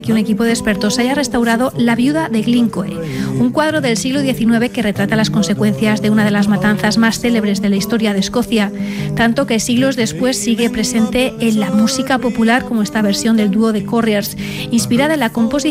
que un equipo de expertos haya restaurado La viuda de Glencoe, un cuadro del siglo XIX que retrata las consecuencias de una de las matanzas más célebres de la historia de Escocia, tanto que siglos después sigue presente en la música popular como esta versión del dúo de Corriers, inspirada en la composición